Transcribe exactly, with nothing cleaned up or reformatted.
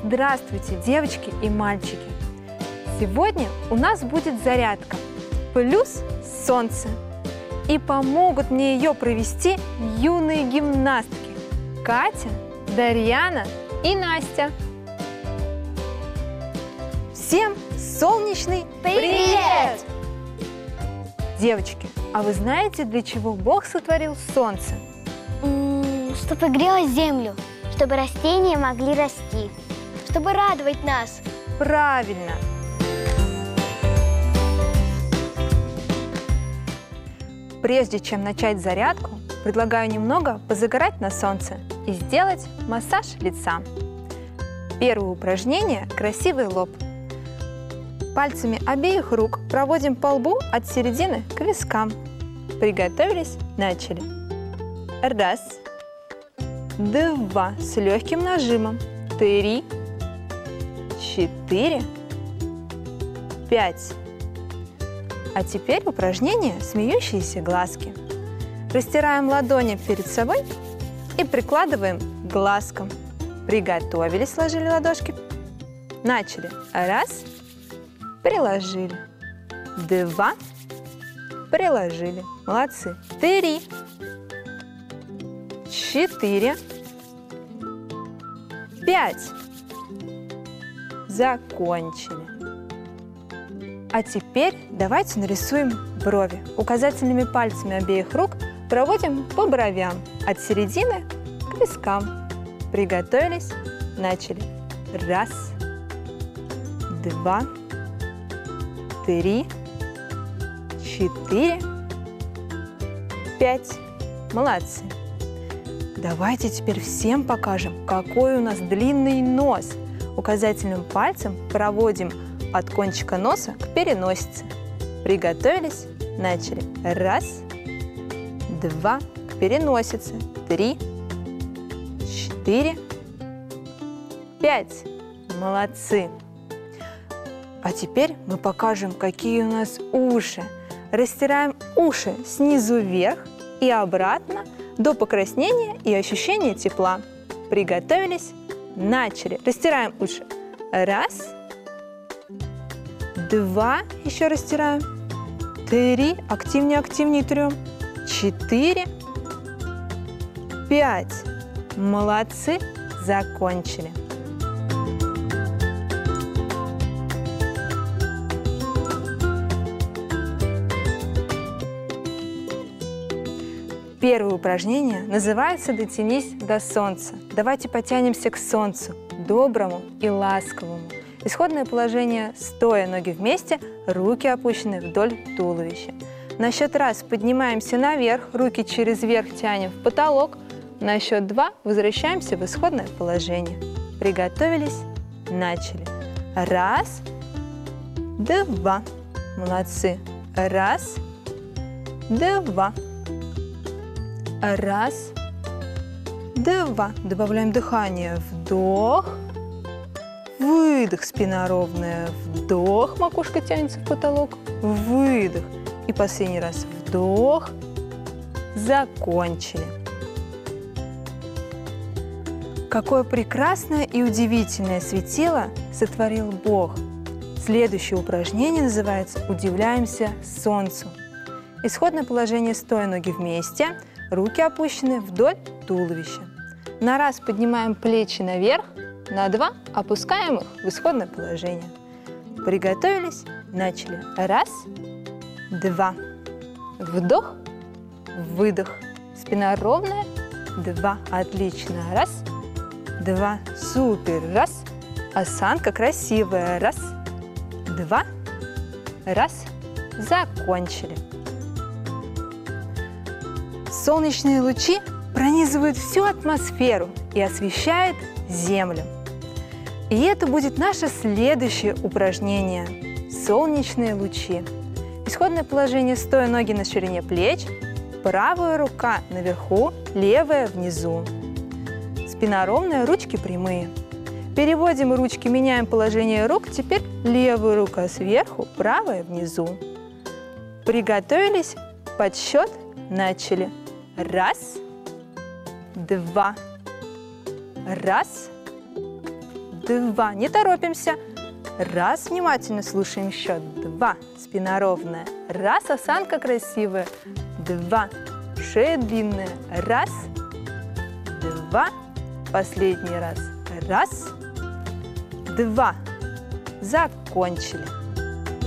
Здравствуйте, девочки и мальчики! Сегодня у нас будет зарядка плюс солнце. И помогут мне ее провести юные гимнастки Катя, Дарьяна и Настя. Всем солнечный привет! Девочки, а вы знаете, для чего Бог сотворил солнце? М-м, чтобы грело землю, чтобы растения могли расти, чтобы радовать нас. Правильно! Прежде чем начать зарядку, предлагаю немного позагорать на солнце и сделать массаж лица. Первое упражнение – красивый лоб. Пальцами обеих рук проводим по лбу от середины к вискам. Приготовились? Начали. Раз, два, с легким нажимом. Три, четыре, пять. А теперь упражнение «Смеющиеся глазки». Растираем ладони перед собой и прикладываем к глазкам. Приготовились, сложили ладошки. Начали. Раз, приложили. Два, приложили. Молодцы. Три, четыре, пять. Закончили. А теперь давайте нарисуем брови. Указательными пальцами обеих рук проводим по бровям от середины к вискам. Приготовились? Начали. Раз, два, три, четыре, пять. Молодцы. Давайте теперь всем покажем, какой у нас длинный нос. Указательным пальцем проводим от кончика носа к переносице. Приготовились? Начали. Раз, два, к переносице. Три, четыре, пять. Молодцы! А теперь мы покажем, какие у нас уши. Растираем уши снизу вверх и обратно до покраснения и ощущения тепла. Приготовились? Начали. Растираем уши. Раз, два, еще растираем. Три, активнее, активнее трем. Четыре, пять. Молодцы, закончили. Первое упражнение называется «Дотянись до солнца». Давайте потянемся к солнцу, доброму и ласковому. Исходное положение – стоя, ноги вместе, руки опущены вдоль туловища. На счет раз поднимаемся наверх, руки через верх тянем в потолок. На счет два возвращаемся в исходное положение. Приготовились? Начали. Раз, два. Молодцы. Раз, два. Раз, два. Добавляем дыхание. Вдох. Выдох, спина ровная. Вдох, макушка тянется в потолок. Выдох. И последний раз вдох. Закончили. Какое прекрасное и удивительное светило сотворил Бог. Следующее упражнение называется «Удивляемся солнцу». Исходное положение стоя, ноги вместе, руки опущены вдоль туловища. На раз поднимаем плечи наверх, на два опускаем их в исходное положение. Приготовились? Начали. Раз, два. Вдох, выдох. Спина ровная. Два. Отлично. Раз, два. Супер. Раз. Осанка красивая. Раз, два. Раз. Закончили. Солнечные лучи пронизывают всю атмосферу и освещают Землю. И это будет наше следующее упражнение – солнечные лучи. Исходное положение стоя, ноги на ширине плеч, правая рука наверху, левая внизу. Спина ровная, ручки прямые. Переводим ручки, меняем положение рук. Теперь левая рука сверху, правая внизу. Приготовились? Подсчет. Начали. Раз, два, раз, два. Не торопимся. Раз, внимательно слушаем счет. Два, спина ровная. Раз, осанка красивая. Два, шея длинная. Раз, два, последний раз. Раз, два. Закончили.